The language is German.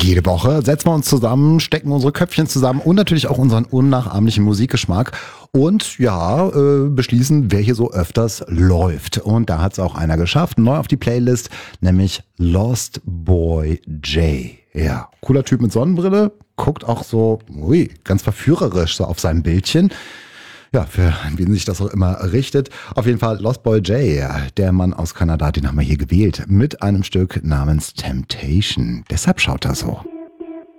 Jede Woche setzen wir uns zusammen, stecken unsere Köpfchen zusammen und natürlich auch unseren unnachahmlichen Musikgeschmack und beschließen, wer hier so öfters läuft. Und da hat es auch einer geschafft, neu auf die Playlist, nämlich Lost Boy J. Ja, cooler Typ mit Sonnenbrille, guckt auch so, ganz verführerisch so auf sein Bildchen. Ja, für wen sich das auch immer richtet. Auf jeden Fall Lost Boy J, der Mann aus Kanada, den haben wir hier gewählt, mit einem Stück namens Temptation. Deshalb schaut er so.